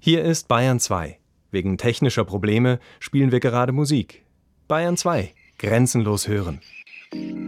Hier ist Bayern 2. Wegen technischer Probleme spielen wir gerade Musik. Bayern 2. Grenzenlos hören.